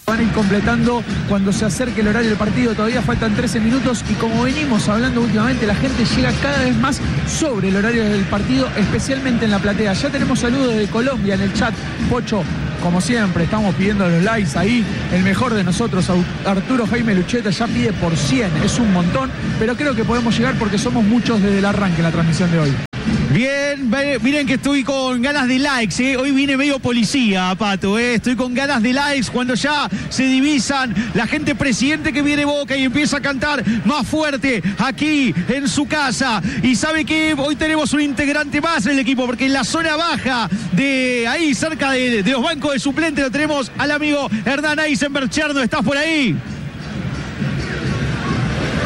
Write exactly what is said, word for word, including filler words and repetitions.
Van a ir completando cuando se acerque el horario del partido. Todavía faltan trece minutos y como venimos hablando últimamente, la gente llega cada vez más sobre el horario del partido, especialmente en la platea. Ya tenemos saludos de Colombia en el chat. Pocho, como siempre, estamos pidiendo los likes ahí. El mejor de nosotros, Arturo Jaime Lucheta, ya pide por cien. Es un montón, pero creo que podemos llegar porque somos muchos desde el arranque en la transmisión de hoy. Bien, miren que estoy con ganas de likes, ¿eh? Hoy vine medio policía, Pato, ¿eh? Estoy con ganas de likes cuando ya se divisan la gente presidente que viene Boca y empieza a cantar más fuerte aquí en su casa. Y sabe que hoy tenemos un integrante más en el equipo, porque en la zona baja de ahí, cerca de, de los bancos de suplentes, lo tenemos al amigo Hernán Eisenberg. Cherno, ¿estás por ahí?